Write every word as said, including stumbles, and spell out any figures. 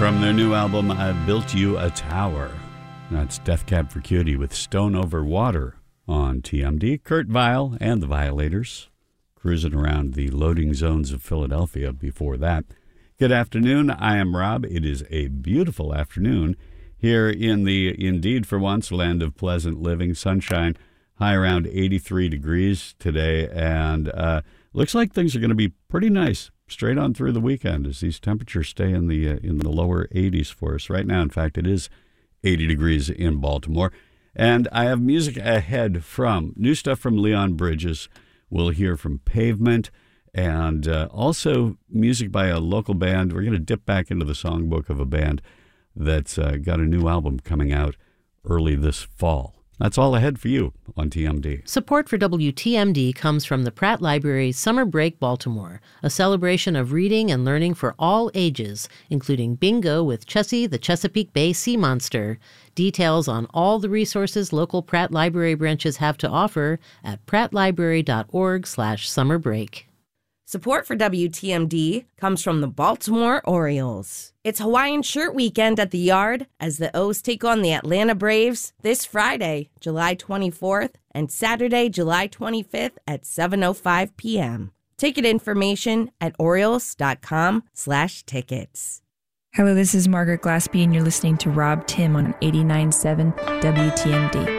From their new album, I Built You a Tower. That's Death Cab for Cutie with Stone Over Water on T M D. Kurt Vile and the Violators cruising around the loading zones of Philadelphia before that. Good afternoon. I am Rob. It is a beautiful afternoon here in the, indeed for once, land of pleasant living. Sunshine, high around eighty-three degrees today, and uh, looks like things are going to be pretty nice straight on through the weekend as these temperatures stay in the uh, in the lower eighties for us. Right now, in fact, it is eighty degrees in Baltimore. And I have music ahead from new stuff from Leon Bridges. We'll hear from Pavement, and uh, also music by a local band. We're going to dip back into the songbook of a band that's uh, got a new album coming out early this fall. That's all ahead for you on T M D. Support for W T M D comes from the Pratt Library's Summer Break Baltimore, a celebration of reading and learning for all ages, including bingo with Chessie the Chesapeake Bay Sea Monster. Details on all the resources local Pratt Library branches have to offer at prattlibrary.org slash summer break. Support for W T M D comes from the Baltimore Orioles. It's Hawaiian Shirt Weekend at the Yard as the O's take on the Atlanta Braves this Friday, July twenty-fourth, and Saturday, July twenty-fifth at seven oh five p.m. Ticket information at Orioles.com slash tickets. Hello, this is Margaret Glaspie, and you're listening to Rob Tim on eighty-nine point seven W T M D.